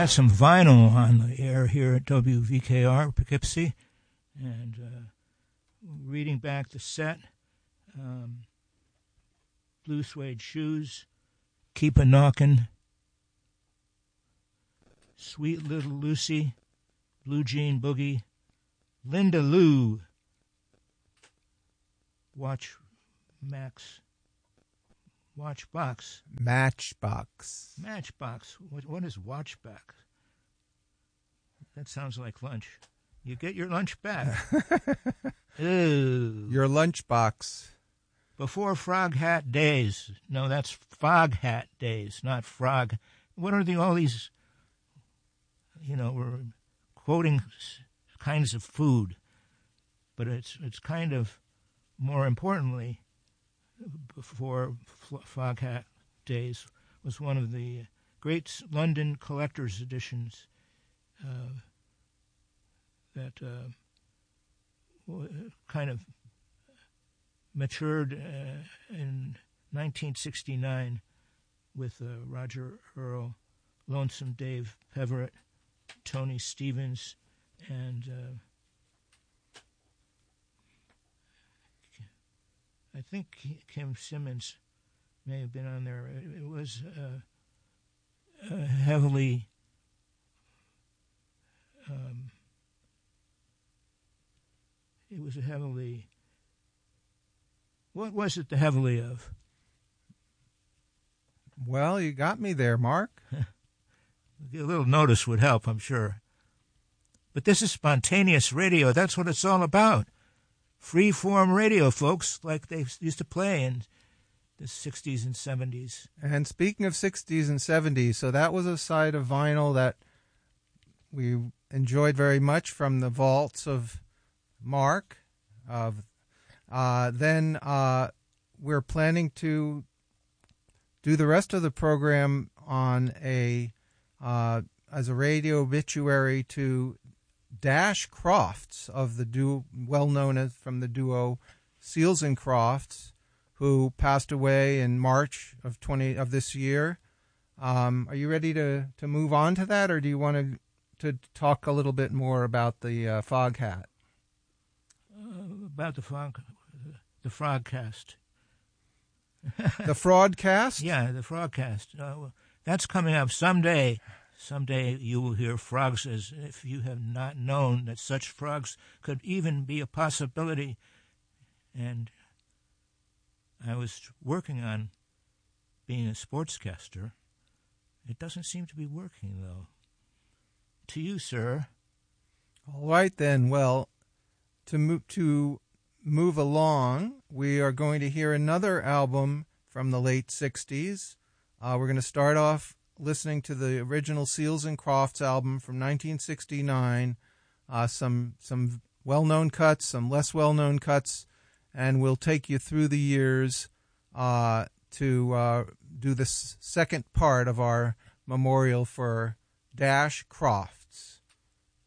got some vinyl on the air here at WVKR Poughkeepsie, and reading back the set, Blue Suede Shoes, Keep a Knockin', Sweet Little Lucy, Blue Jean Boogie, Linda Lou, Matchbox. What is Watchbox? That sounds like lunch. You get your lunch back. Ew. Your lunchbox. Before Frog Hat Days. No, that's Fog Hat Days, not Frog. What are all these, we're quoting kinds of food, but it's kind of, more importantly, before Fog Hat Days was one of the great London collector's editions that kind of matured in 1969 with Roger Earl, Lonesome Dave Peverett, Tony Stevens, and I think Kim Simmons may have been on there. It was heavily what was it the heavily of? Well, you got me there, Mark. A little notice would help, I'm sure. But this is spontaneous radio. That's what it's all about. Free-form radio, folks, like they used to play in the 60s and 70s. And speaking of 60s and 70s, so that was a side of vinyl that we enjoyed very much from the vaults of Mark. Then we're planning to do the rest of the program on as a radio obituary to Dash Crofts of the duo, well known as from the duo Seals and Crofts, who passed away in March of this year. Are you ready to move on to that, or do you want to talk a little bit more about the Fog Hat? About the Frogcast. The Fraudcast? Yeah, the Frogcast. That's coming up someday. Someday you will hear frogs, as if you have not known that such frogs could even be a possibility. And I was working on being a sportscaster. It doesn't seem to be working, though. To you, sir. All right, then. Well, to move along, we are going to hear another album from the late 60s. We're going to start off listening to the original Seals and Crofts album from 1969, some well-known cuts, some less well-known cuts, and we'll take you through the years to do the second part of our memorial for Dash Croft.